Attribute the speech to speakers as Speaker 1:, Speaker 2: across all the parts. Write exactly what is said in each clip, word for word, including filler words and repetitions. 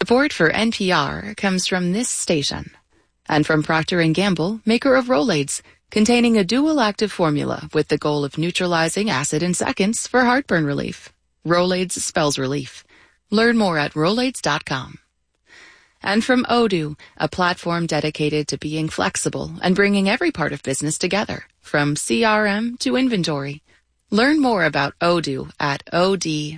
Speaker 1: Support for N P R comes from this station and from Procter and Gamble, maker of Rolaids, containing a dual active formula with the goal of neutralizing acid in seconds for heartburn relief. Rolaids spells relief. Learn more at Rolaids dot com. And from Odoo, a platform dedicated to being flexible and bringing every part of business together, from C R M to inventory. Learn more about Odoo at odoo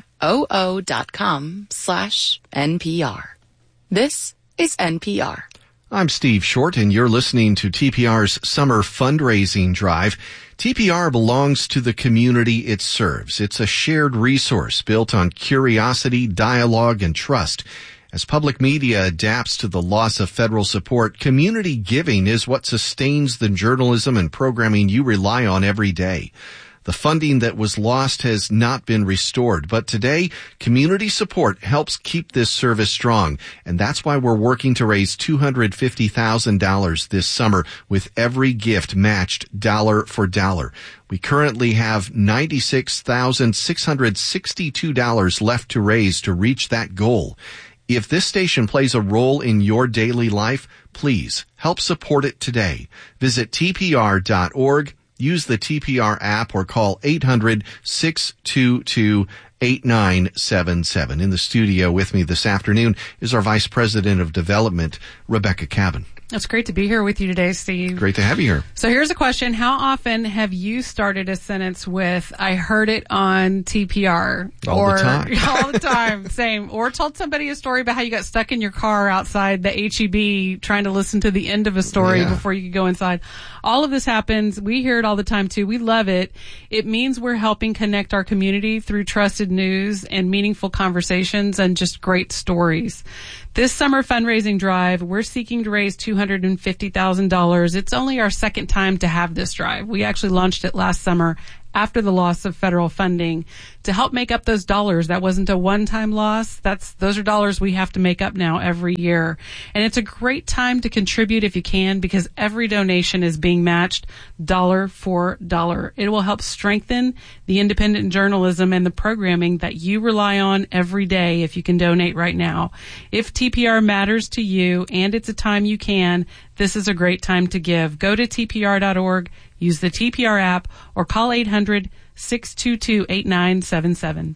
Speaker 1: dot com slash N P R. This is N P R.
Speaker 2: I'm Steve Short, and you're listening to T P R's Summer Fundraising Drive. T P R belongs to the community it serves. It's a shared resource built on curiosity, dialogue, and trust. As public media adapts to the loss of federal support, community giving is what sustains the journalism and programming you rely on every day. The funding that was lost has not been restored, but today, community support helps keep this service strong, and that's why we're working to raise two hundred fifty thousand dollars this summer with every gift matched dollar for dollar. We currently have ninety-six thousand six hundred sixty-two dollars left to raise to reach that goal. If this station plays a role in your daily life, please help support it today. Visit T P R dot org. Use the T P R app or call eight hundred, six two two, eight nine seven seven. In the studio with me this afternoon is our Vice President of Development, Rebecca Cabin.
Speaker 3: It's great to be here with you today, Steve.
Speaker 2: Great to have you here.
Speaker 3: So here's a question. How often have you started a sentence with, I heard it on T P R?
Speaker 2: All
Speaker 3: or,
Speaker 2: the time.
Speaker 3: all the time. Same. Or told somebody a story about how you got stuck in your car outside the H E B trying to listen to the end of a story
Speaker 2: Yeah.
Speaker 3: before you could go inside. All of this happens. We hear it all the time, too. We love it. It means we're helping connect our community through trusted news and meaningful conversations and just great stories. This summer fundraising drive, we're seeking to raise two hundred fifty thousand dollars. It's only our second time to have this drive. We actually launched it last summer after the loss of federal funding to help make up those dollars. That wasn't a one-time loss. That's, those are dollars we have to make up now every year. And it's a great time to contribute if you can, because every donation is being matched dollar for dollar. It will help strengthen the independent journalism and the programming that you rely on every day if you can donate right now. If T P R matters to you and it's a time you can, this is a great time to give. Go to T P R dot org, use the T P R app, or call eight hundred, six two two, eight nine seven seven.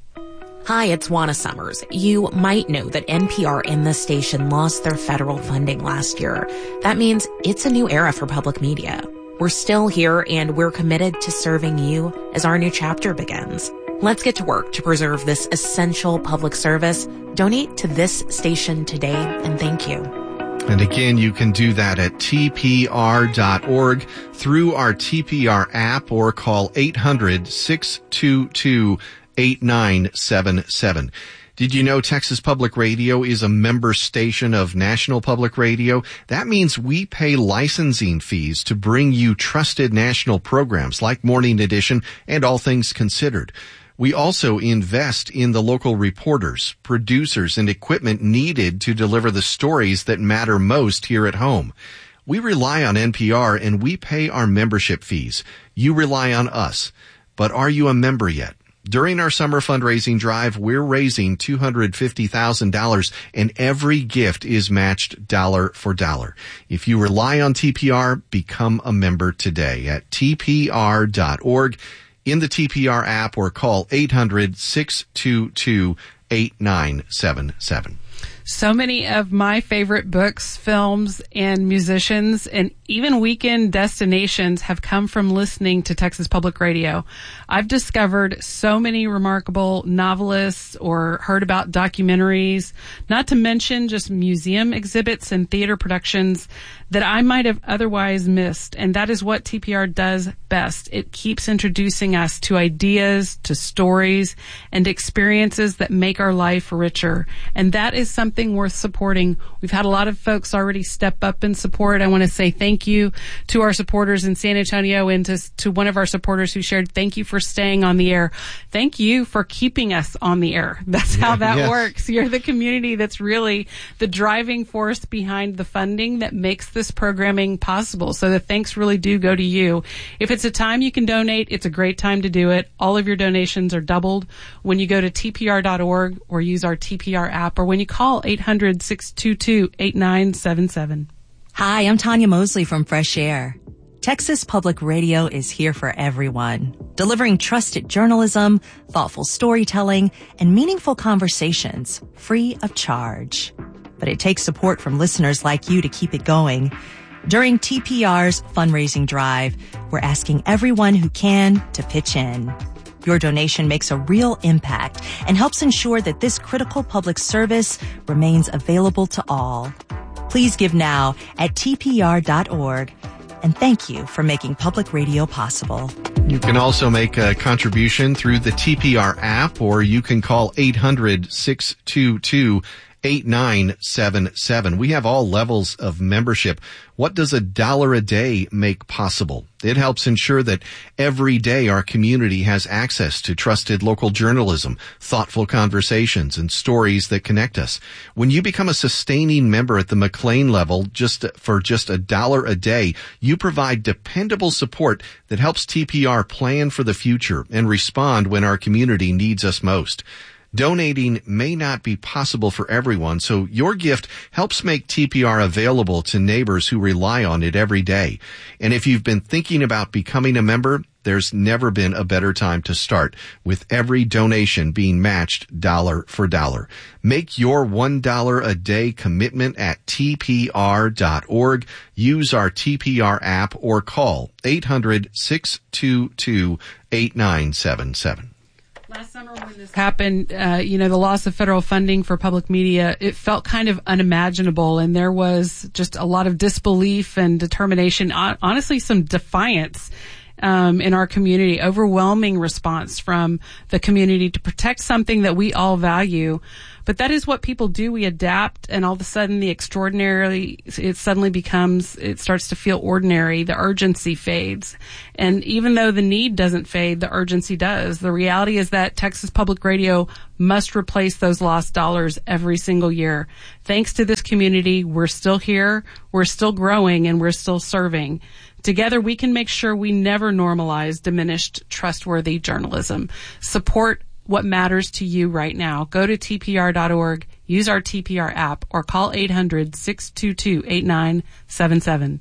Speaker 4: Hi, it's Juana Summers. You might know that N P R and this station lost their federal funding last year. That means it's a new era for public media. We're still here, and we're committed to serving you as our new chapter begins. Let's get to work to preserve this essential public service. Donate to this station today, and thank you.
Speaker 2: And again, you can do that at T P R dot org through our T P R app or call eight hundred, six two two, eight nine seven seven. Did you know Texas Public Radio is a member station of National Public Radio? That means we pay licensing fees to bring you trusted national programs like Morning Edition and All Things Considered. We also invest in the local reporters, producers, and equipment needed to deliver the stories that matter most here at home. We rely on N P R and we pay our membership fees. You rely on us. But are you a member yet? During our summer fundraising drive, we're raising two hundred fifty thousand dollars, and every gift is matched dollar for dollar. If you rely on T P R, become a member today at T P R dot org, in the T P R app, or call eight hundred, six two two, eight nine seven seven.
Speaker 3: So many of my favorite books, films, and musicians, and even weekend destinations have come from listening to Texas Public Radio. I've discovered so many remarkable novelists or heard about documentaries, not to mention just museum exhibits and theater productions that I might have otherwise missed. And that is what T P R does best. It keeps introducing us to ideas, to stories, and experiences that make our life richer. And that is something worth supporting. We've had a lot of folks already step up and support. I want to say thank you to our supporters in San Antonio and to, to one of our supporters who shared, thank you for staying on the air. Thank you for keeping us on the air. That's how that
Speaker 2: yes.
Speaker 3: works. You're the community that's really the driving force behind the funding that makes this programming possible. So the thanks really do go to you. If it's a time you can donate, it's a great time to do it. All of your donations are doubled when you go to T P R dot org or use our T P R app, or when you call eight hundred, six two two, eight nine seven seven.
Speaker 5: Hi, I'm Tanya Mosley from Fresh Air. Texas Public Radio is here for everyone, delivering trusted journalism, thoughtful storytelling, and meaningful conversations free of charge. But it takes support from listeners like you to keep it going. During T P R's fundraising drive, we're asking everyone who can to pitch in. Your donation makes a real impact and helps ensure that this critical public service remains available to all. Please give now at T P R dot org. And thank you for making public radio possible.
Speaker 2: You can also make a contribution through the T P R app, or you can call eight hundred, six two two, eight nine seven seven. We have all levels of membership. What does a dollar a day make possible? It helps ensure that every day our community has access to trusted local journalism, thoughtful conversations, and stories that connect us. When you become a sustaining member at the McLean level, just for just a dollar a day, you provide dependable support that helps T P R plan for the future and respond when our community needs us most. Donating may not be possible for everyone, so your gift helps make T P R available to neighbors who rely on it every day. And if you've been thinking about becoming a member, there's never been a better time to start, with every donation being matched dollar for dollar. Make your one dollar a day commitment at T P R dot org. Use our T P R app or call eight hundred, six two two, eight nine seven seven.
Speaker 3: Last summer when this happened, uh, you know, the loss of federal funding for public media, it felt kind of unimaginable, and there was just a lot of disbelief and determination, honestly some defiance um, in our community, overwhelming response from the community to protect something that we all value. But that is what people do. We adapt, and all of a sudden the extraordinary, it suddenly becomes, it starts to feel ordinary. The urgency fades. And even though the need doesn't fade, the urgency does. The reality is that Texas Public Radio must replace those lost dollars every single year. Thanks to this community, we're still here, we're still growing, and we're still serving. Together, we can make sure we never normalize diminished, trustworthy journalism. Support what matters to you right now. Go to T P R dot org, use our T P R app, or call eight hundred, six two two, eight nine seven seven.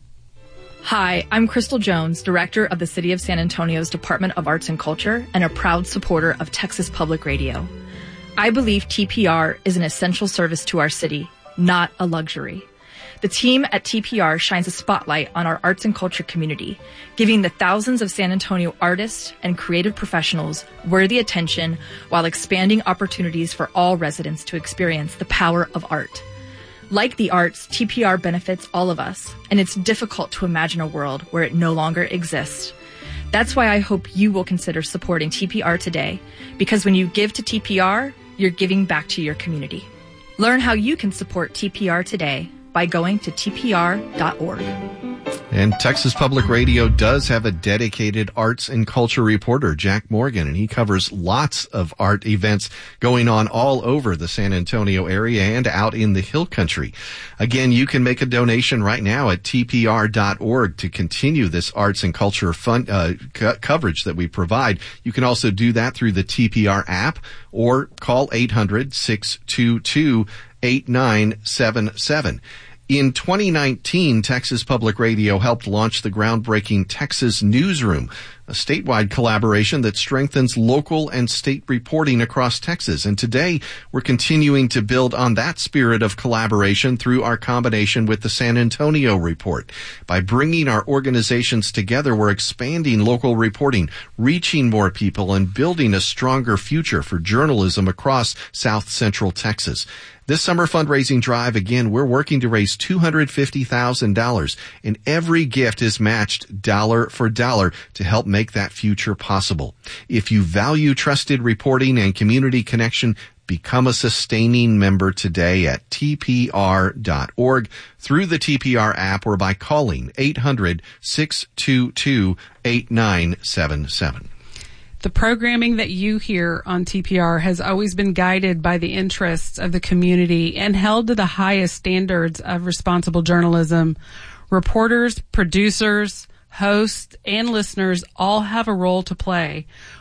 Speaker 6: Hi, I'm Crystal Jones, Director of the City of San Antonio's Department of Arts and Culture and a proud supporter of Texas Public Radio. I believe T P R is an essential service to our city, not a luxury. The team at T P R shines a spotlight on our arts and culture community, giving the thousands of San Antonio artists and creative professionals worthy attention while expanding opportunities for all residents to experience the power of art. Like the arts, T P R benefits all of us, and it's difficult to imagine a world where it no longer exists. That's why I hope you will consider supporting T P R today, because when you give to T P R, you're giving back to your community. Learn how you can support T P R today by going to T P R dot org.
Speaker 2: And Texas Public Radio does have a dedicated arts and culture reporter, Jack Morgan, and he covers lots of art events going on all over the San Antonio area and out in the Hill Country. Again, you can make a donation right now at T P R dot org to continue this arts and culture fun, uh, co- coverage that we provide. You can also do that through the T P R app or call eight hundred, six two two, eight nine seven seven. In twenty nineteen, Texas Public Radio helped launch the groundbreaking Texas Newsroom, a statewide collaboration that strengthens local and state reporting across Texas. And today, we're continuing to build on that spirit of collaboration through our combination with the San Antonio Report. By bringing our organizations together, we're expanding local reporting, reaching more people, and building a stronger future for journalism across South Central Texas. This summer fundraising drive, again, we're working to raise two hundred fifty thousand dollars, and every gift is matched dollar for dollar to help make that future possible. If you value trusted reporting and community connection, become a sustaining member today at T P R dot org through the T P R app or by calling eight hundred, six two two, eight nine seven seven.
Speaker 3: The programming that you hear on T P R has always been guided by the interests of the community and held to the highest standards of responsible journalism. Reporters, producers, hosts, and listeners all have a role to play.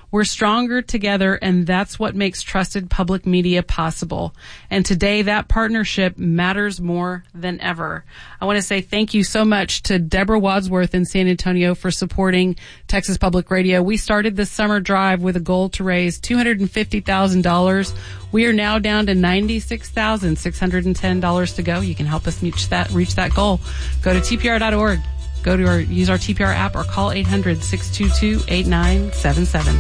Speaker 3: We're stronger together, and that's what makes trusted public media possible. And today, that partnership matters more than ever. I want to say thank you so much to Deborah Wadsworth in San Antonio for supporting Texas Public Radio. We started this summer drive with a goal to raise two hundred fifty thousand dollars. We are now down to ninety-six thousand six hundred ten dollars to go. You can help us reach that, reach that goal. Go to T P R dot org. Go to our, use our T P R app or call eight hundred, six two two, eight nine seven seven.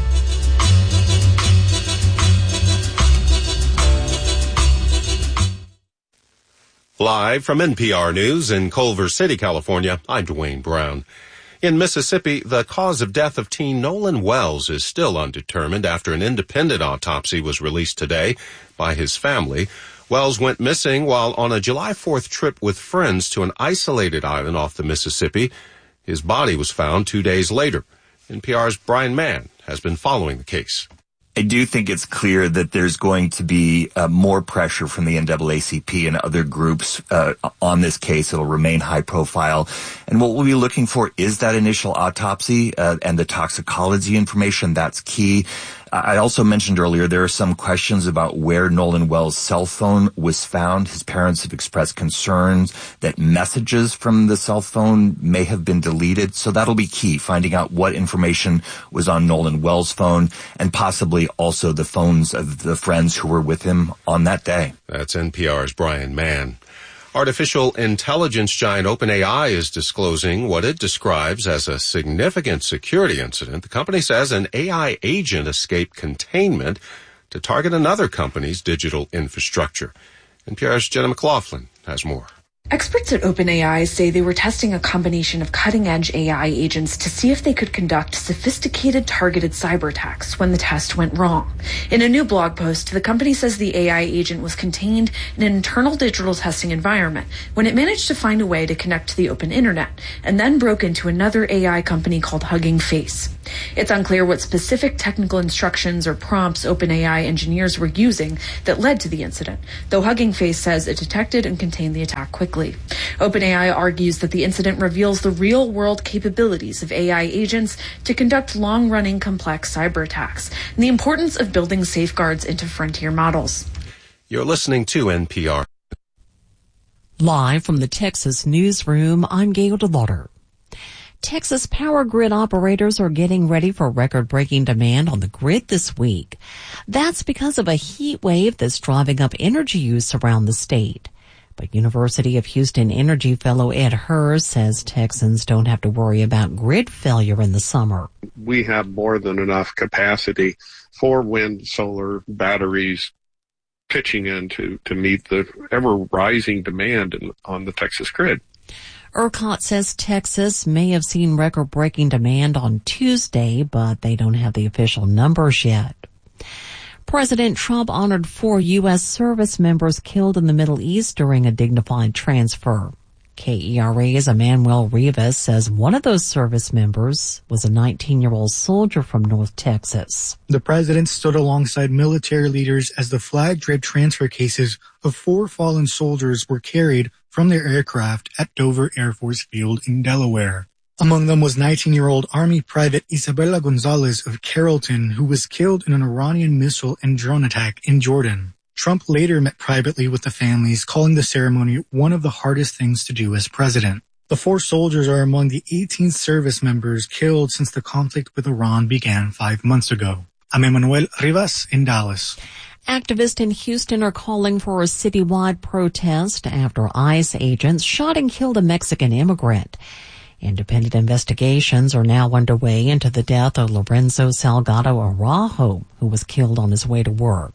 Speaker 7: Live from N P R News in Culver City, California, I'm Dwayne Brown. In Mississippi, the cause of death of teen Nolan Wells is still undetermined after an independent autopsy was released today by his family. Wells went missing while on a July fourth trip with friends to an isolated island off the Mississippi. His body was found two days later. N P R's Brian Mann has been following the case.
Speaker 8: I do think it's clear that there's going to be uh, more pressure from the N double A C P and other groups uh, on this case. It'll remain high profile. And what we'll be looking for is that initial autopsy uh, and the toxicology information. That's key. I also mentioned earlier there are some questions about where Nolan Wells' cell phone was found. His parents have expressed concerns that messages from the cell phone may have been deleted. So that'll be key, finding out what information was on Nolan Wells' phone and possibly also the phones of the friends who were with him on that day.
Speaker 7: That's N P R's Brian Mann. Artificial intelligence giant OpenAI is disclosing what it describes as a significant security incident. The company says an A I agent escaped containment to target another company's digital infrastructure. N P R's Jenna McLaughlin has more.
Speaker 9: Experts at OpenAI say they were testing a combination of cutting-edge A I agents to see if they could conduct sophisticated targeted cyber attacks when the test went wrong. In a new blog post, the company says the A I agent was contained in an internal digital testing environment when it managed to find a way to connect to the open internet and then broke into another A I company called Hugging Face. It's unclear what specific technical instructions or prompts OpenAI engineers were using that led to the incident, though Hugging Face says it detected and contained the attack quickly. OpenAI argues that the incident reveals the real-world capabilities of A I agents to conduct long-running complex cyber attacks and the importance of building safeguards into frontier models.
Speaker 7: You're listening to N P R.
Speaker 10: Live from the Texas newsroom, I'm Gail DeLauder. Texas power grid operators are getting ready for record-breaking demand on the grid this week. That's because of a heat wave that's driving up energy use around the state. But University of Houston Energy fellow Ed Hers says Texans don't have to worry about grid failure in the summer.
Speaker 11: We have more than enough capacity for wind, solar, batteries pitching in to, to meet the ever-rising demand in, on the Texas grid.
Speaker 10: ERCOT says Texas may have seen record-breaking demand on Tuesday, but they don't have the official numbers yet. President Trump honored four U S service members killed in the Middle East during a dignified transfer. K E R A's Emmanuel Rivas says one of those service members was a nineteen-year-old soldier from North Texas.
Speaker 12: The president stood alongside military leaders as the flag-draped transfer cases of four fallen soldiers were carried from their aircraft at Dover Air Force Field in Delaware. Among them was nineteen-year-old Army Private Isabella Gonzalez of Carrollton, who was killed in an Iranian missile and drone attack in Jordan. Trump later met privately with the families, calling the ceremony one of the hardest things to do as president. The four soldiers are among the eighteen service members killed since the conflict with Iran began five months ago. I'm Emmanuel Rivas in Dallas.
Speaker 10: Activists in Houston are calling for a citywide protest after ICE agents shot and killed a Mexican immigrant. Independent investigations are now underway into the death of Lorenzo Salgado Araujo, who was killed on his way to work.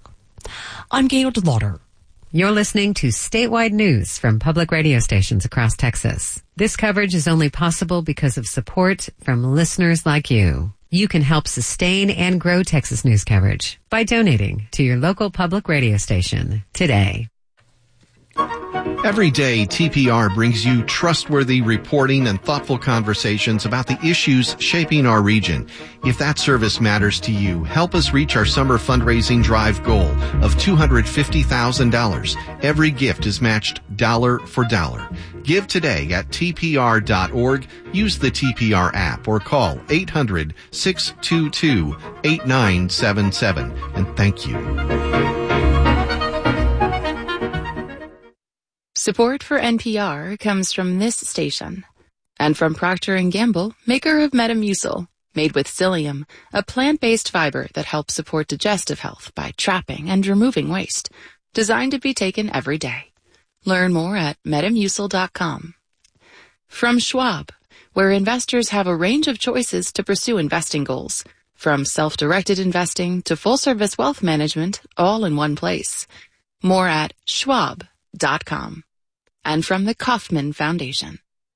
Speaker 10: I'm Gail DeLauder.
Speaker 13: You're listening to statewide news from public radio stations across Texas. This coverage is only possible because of support from listeners like you. You can help sustain and grow Texas news coverage by donating to your local public radio station today.
Speaker 2: Every day, T P R brings you trustworthy reporting and thoughtful conversations about the issues shaping our region. If that service matters to you, help us reach our summer fundraising drive goal of two hundred fifty thousand dollars. Every gift is matched dollar for dollar. Give today at T P R dot org. Use the T P R app or call eight hundred, six two two, eight nine seven seven. And thank you.
Speaker 1: Support for N P R comes from this station and from Procter and Gamble, maker of Metamucil, made with psyllium, a plant-based fiber that helps support digestive health by trapping and removing waste, designed to be taken every day. Learn more at metamucil dot com. From Schwab, where investors have a range of choices to pursue investing goals, from self-directed investing to full-service wealth management, all in one place. More at schwab dot com. And from the Kauffman Foundation.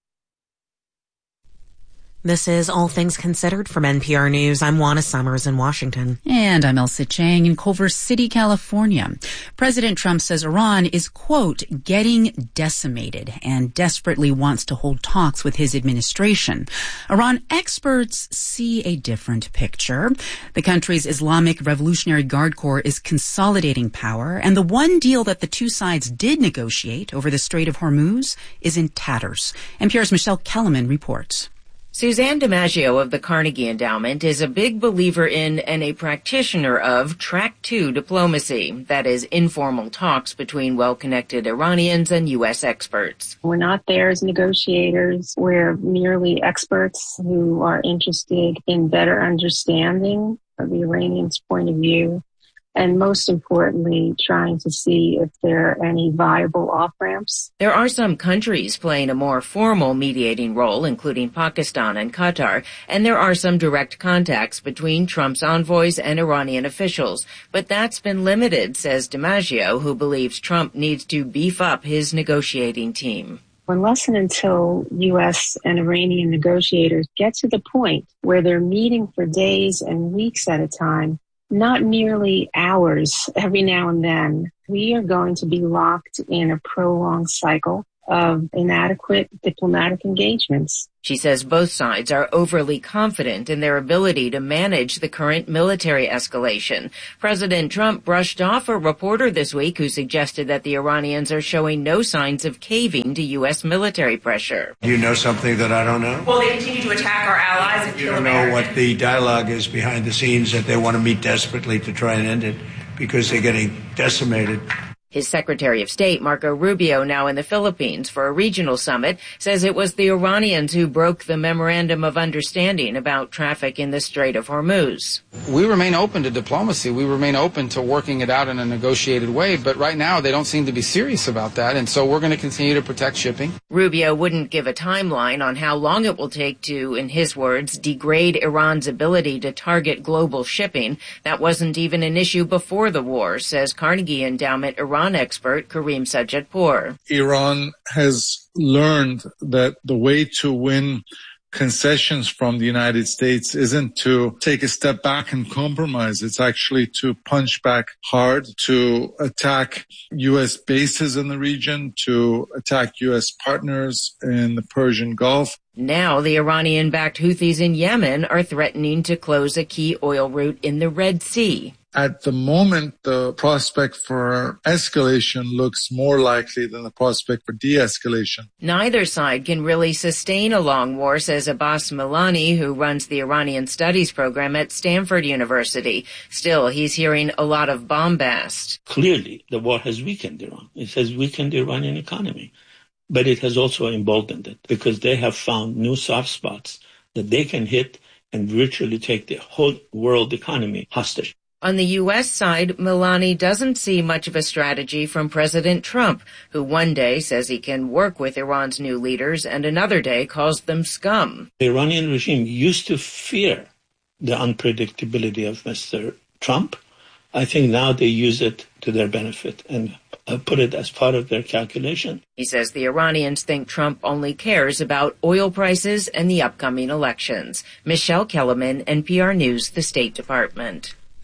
Speaker 4: This is All Things Considered from N P R News. I'm Juana Summers in Washington.
Speaker 14: And I'm Elsa Chang in Culver City, California. President Trump says Iran is, quote, getting decimated and desperately wants to hold talks with his administration. Iran experts see a different picture. The country's Islamic Revolutionary Guard Corps is consolidating power, and the one deal that the two sides did negotiate over the Strait of Hormuz is in tatters. N P R's Michelle Kellerman reports.
Speaker 15: Suzanne DiMaggio of the Carnegie Endowment is a big believer in and a practitioner of track two diplomacy, that is, informal talks between well-connected Iranians and U S experts.
Speaker 16: We're not there as negotiators. We're merely experts who are interested in better understanding of the Iranians' point of view, and most importantly, trying to see if there are any viable off-ramps.
Speaker 15: There are some countries playing a more formal mediating role, including Pakistan and Qatar, and there are some direct contacts between Trump's envoys and Iranian officials. But that's been limited, says DiMaggio, who believes Trump needs to beef up his negotiating team.
Speaker 16: Unless and until U S and Iranian negotiators get to the point where they're meeting for days and weeks at a time, not merely hours every now and then, we are going to be locked in a prolonged cycle of inadequate diplomatic engagements.
Speaker 15: She says both sides are overly confident in their ability to manage the current military escalation. President Trump brushed off a reporter this week who suggested that the Iranians are showing no signs of caving to U S military pressure.
Speaker 17: Do you know something that I don't know?
Speaker 15: Well, they continue to attack our allies and
Speaker 17: You
Speaker 15: kill
Speaker 17: don't know
Speaker 15: Americans.
Speaker 17: what the dialogue is behind the scenes, that they want to meet desperately to try and end it because they're getting decimated.
Speaker 15: His Secretary of State, Marco Rubio, now in the Philippines for a regional summit, says it was the Iranians who broke the memorandum of understanding about traffic in the Strait of Hormuz.
Speaker 18: We remain open to diplomacy. We remain open to working it out in a negotiated way. But right now, they don't seem to be serious about that. And so we're going to continue to protect shipping.
Speaker 15: Rubio wouldn't give a timeline on how long it will take to, in his words, degrade Iran's ability to target global shipping. That wasn't even an issue before the war, says Carnegie Endowment Iran expert Karim Sajjadpour.
Speaker 19: Iran has learned that the way to win concessions from the United States isn't to take a step back and compromise. It's actually to punch back hard, to attack U S bases in the region, to attack U S partners in the Persian Gulf.
Speaker 15: Now the Iranian-backed Houthis in Yemen are threatening to close a key oil route in the Red Sea.
Speaker 19: At the moment, the prospect for escalation looks more likely than the prospect for de-escalation.
Speaker 15: Neither side can really sustain a long war, says Abbas Milani, who runs the Iranian Studies program at Stanford University. Still, he's hearing a lot of bombast.
Speaker 20: Clearly, the war has weakened Iran. It has weakened the Iranian economy. But it has also emboldened it because they have found new soft spots that they can hit and virtually take the whole world economy hostage.
Speaker 15: On the U S side, Milani doesn't see much of a strategy from President Trump, who one day says he can work with Iran's new leaders and another day calls them scum.
Speaker 20: The Iranian regime used to fear the unpredictability of Mister Trump. I think now they use it to their benefit and uh, put it as part of their calculation.
Speaker 15: He says the Iranians think Trump only cares about oil prices and the upcoming elections. Michelle Kellerman, N P R News, the State Department.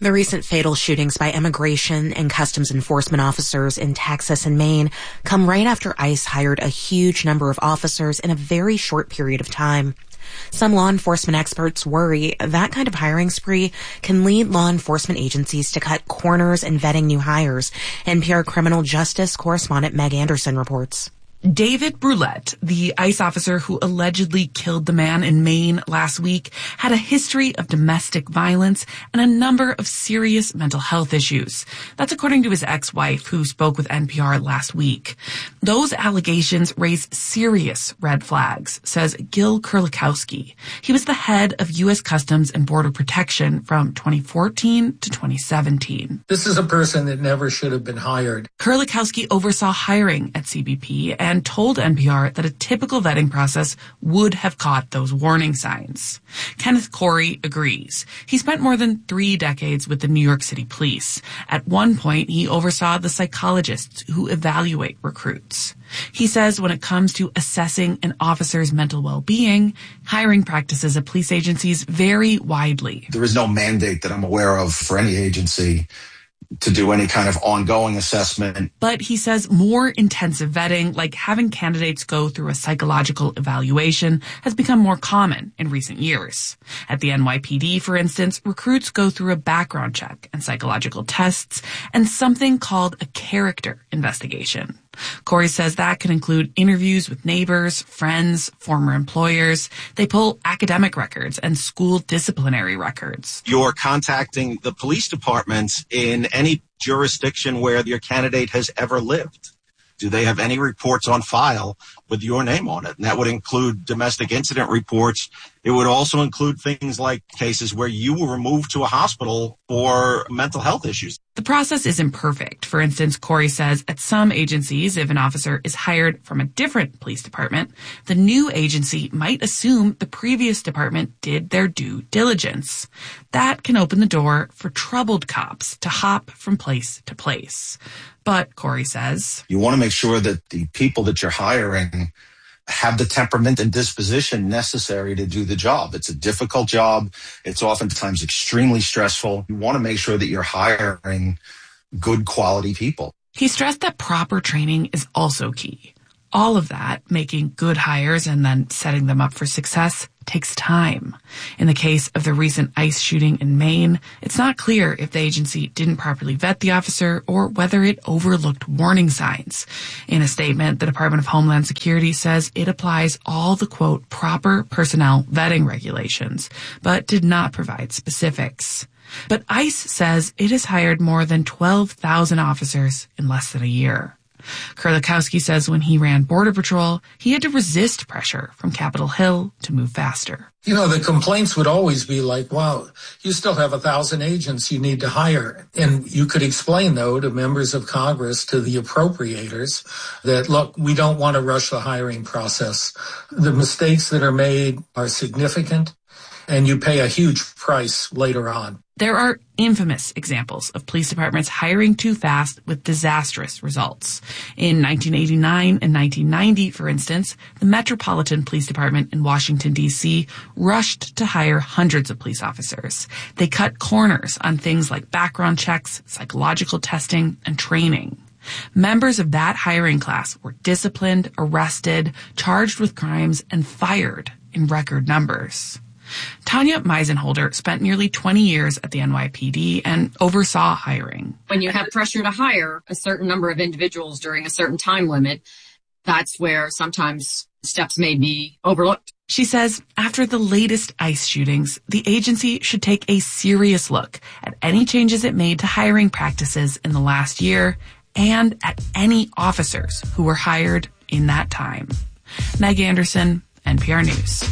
Speaker 4: The recent fatal shootings by immigration and customs enforcement officers in Texas and Maine come right after ICE hired a huge number of officers in a very short period of time. Some law enforcement experts worry that kind of hiring spree can lead law enforcement agencies to cut corners in vetting new hires. N P R criminal justice correspondent Meg Anderson reports.
Speaker 21: David Brulette, the ICE officer who allegedly killed the man in Maine last week, had a history of domestic violence and a number of serious mental health issues. That's according to his ex-wife, who spoke with N P R last week. Those allegations raise serious red flags, says Gil Kurlikowski. He was the head of U S Customs and Border Protection from twenty fourteen to twenty seventeen.
Speaker 22: This is a person that never should have been hired.
Speaker 21: Kurlikowski oversaw hiring at C B P and and told N P R that a typical vetting process would have caught those warning signs. Kenneth Corey agrees. He spent more than three decades with the New York City Police. At one point, he oversaw the psychologists who evaluate recruits. He says when it comes to assessing an officer's mental well-being, hiring practices at police agencies vary widely.
Speaker 23: There is no mandate that I'm aware of for any agency to do any kind of ongoing assessment.
Speaker 21: But he says more intensive vetting, like having candidates go through a psychological evaluation, has become more common in recent years. At the N Y P D, for instance, recruits go through a background check and psychological tests and something called a character investigation. Corey says that can include interviews with neighbors, friends, former employers. They pull academic records and school disciplinary records.
Speaker 23: You're contacting the police departments in any jurisdiction where your candidate has ever lived. Do they have any reports on file with your name on it? And that would include domestic incident reports. It would also include things like cases where you were removed to a hospital for mental health issues.
Speaker 21: The process isn't perfect. For instance, Corey says at some agencies, if an officer is hired from a different police department, the new agency might assume the previous department did their due diligence. That can open the door for troubled cops to hop from place to place. But, Corey says,
Speaker 23: you want to make sure that the people that you're hiring have the temperament and disposition necessary to do the job. It's a difficult job. It's oftentimes extremely stressful. You want to make sure that you're hiring good quality people.
Speaker 21: He stressed that proper training is also key. All of that, making good hires and then setting them up for success, takes time. In the case of the recent ICE shooting in Maine, it's not clear if the agency didn't properly vet the officer or whether it overlooked warning signs. In a statement, the Department of Homeland Security says it applies all the, quote, proper personnel vetting regulations, but did not provide specifics. But ICE says it has hired more than twelve thousand officers in less than a year. Kurlikowski says when he ran Border Patrol, he had to resist pressure from Capitol Hill to move faster.
Speaker 22: You know, the complaints would always be like, wow, you still have a thousand agents you need to hire. And you could explain, though, to members of Congress, to the appropriators, that, look, we don't want to rush the hiring process. The mistakes that are made are significant, and you pay a huge price later on.
Speaker 21: There are infamous examples of police departments hiring too fast with disastrous results. In nineteen eighty-nine and nineteen ninety, for instance, the Metropolitan Police Department in Washington, D C rushed to hire hundreds of police officers. They cut corners on things like background checks, psychological testing, and training. Members of that hiring class were disciplined, arrested, charged with crimes, and fired in record numbers. Tanya Meisenholder spent nearly twenty years at the N Y P D and oversaw hiring.
Speaker 24: When you have pressure to hire a certain number of individuals during a certain time limit, that's where sometimes steps may be overlooked.
Speaker 21: She says after the latest ICE shootings, the agency should take a serious look at any changes it made to hiring practices in the last year and at any officers who were hired in that time. Meg Anderson, N P R News.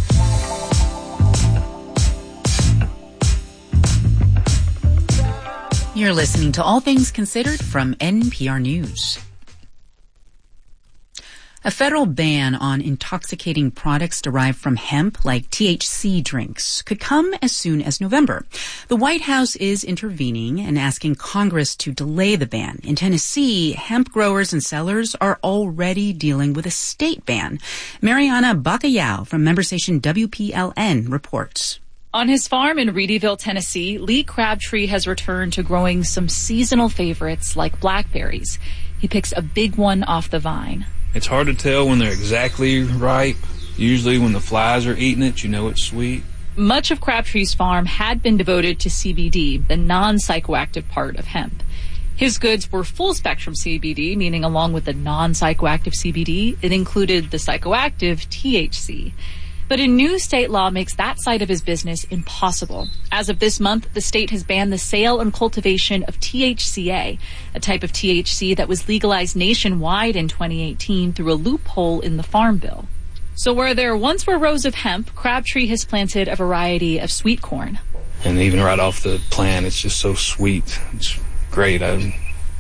Speaker 14: You're listening to All Things Considered from N P R News. A federal ban on intoxicating products derived from hemp, like T H C drinks, could come as soon as November. The White House is intervening and asking Congress to delay the ban. In Tennessee, hemp growers and sellers are already dealing with a state ban. Mariana Bacallao from member station W P L N reports.
Speaker 3: On his farm in Reedyville, Tennessee, Lee Crabtree has returned to growing some seasonal favorites like blackberries. He picks a big one off the vine.
Speaker 5: It's hard to tell when they're exactly ripe. Usually when the flies are eating it, you know it's sweet.
Speaker 3: Much of Crabtree's farm had been devoted to C B D, the non-psychoactive part of hemp. His goods were full-spectrum C B D, meaning along with the non-psychoactive C B D, it included the psychoactive T H C. But a new state law makes that side of his business impossible. As of this month, the state has banned the sale and cultivation of T H C A, a type of T H C that was legalized nationwide in twenty eighteen through a loophole in the Farm Bill. So where there once were rows of hemp, Crabtree has planted a variety of sweet corn.
Speaker 5: And even right off the plant, it's just so sweet. It's great. I'm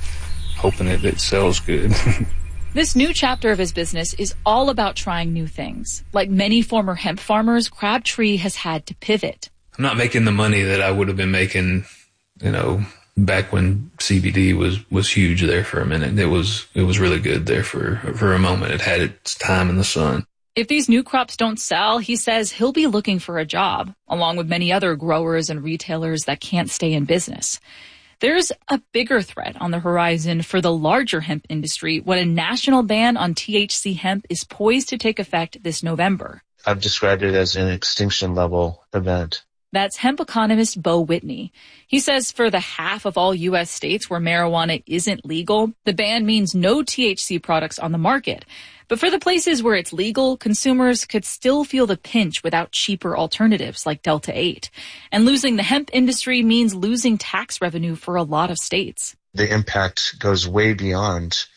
Speaker 5: hoping it, it sells good.
Speaker 3: This new chapter of his business is all about trying new things. Like many former hemp farmers, Crabtree has had to pivot.
Speaker 5: I'm not making the money that I would have been making, you know, back when C B D was, was huge there for a minute. It was, it was really good there for, for a moment. It had its time in the sun.
Speaker 3: If these new crops don't sell, he says he'll be looking for a job, along with many other growers and retailers that can't stay in business. There's a bigger threat on the horizon for the larger hemp industry when a national ban on T H C hemp is poised to take effect this November.
Speaker 6: I've described it as an extinction level event.
Speaker 3: That's hemp economist Bo Whitney. He says for the half of all U S states where marijuana isn't legal, the ban means no T H C products on the market. But for the places where it's legal, consumers could still feel the pinch without cheaper alternatives like Delta eight. And losing the hemp industry means losing tax revenue for a lot of states.
Speaker 6: The impact goes way beyond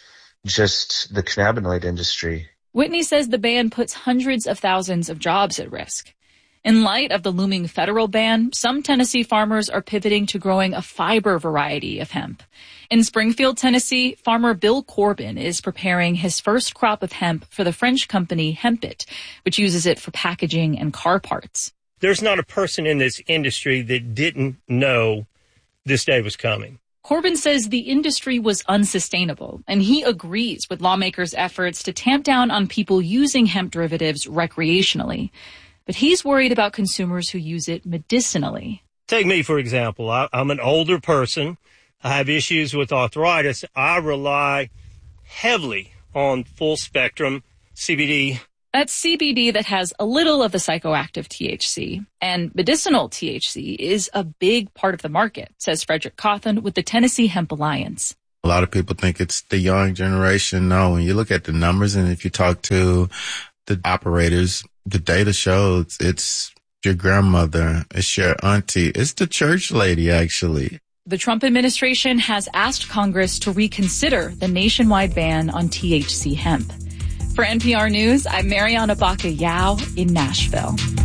Speaker 6: just the cannabinoid industry.
Speaker 3: Whitney says the ban puts hundreds of thousands of jobs at risk. In light of the looming federal ban, some Tennessee farmers are pivoting to growing a fiber variety of hemp. In Springfield, Tennessee, farmer Bill Corbin is preparing his first crop of hemp for the French company Hempit, which uses it for packaging and car parts.
Speaker 8: There's not a person in this industry that didn't know this day was coming.
Speaker 3: Corbin says the industry was unsustainable, and he agrees with lawmakers' efforts to tamp down on people using hemp derivatives recreationally. But he's worried about consumers who use it medicinally.
Speaker 8: Take me, for example. I, I'm an older person. I have issues with arthritis. I rely heavily on full-spectrum C B D.
Speaker 3: That's C B D that has a little of the psychoactive T H C. And medicinal T H C is a big part of the market, says Frederick Cawthon with the Tennessee Hemp Alliance.
Speaker 25: A lot of people think it's the young generation. No, when you look at the numbers and if you talk to the operators, the data shows it's your grandmother, it's your auntie, it's the church lady, actually.
Speaker 3: The Trump administration has asked Congress to reconsider the nationwide ban on T H C hemp. For N P R News, I'm Mariana Baca-Yao in Nashville.